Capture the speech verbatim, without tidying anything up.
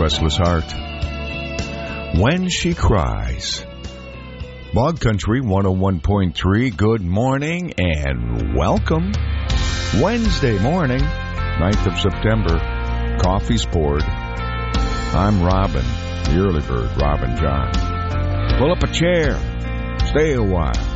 restless heart. When She Cries. Bog Country one oh one point three, good morning and welcome. Wednesday morning, ninth of September, coffee's poured. I'm Robin, the early bird, Robin John. Pull up a chair, stay a while.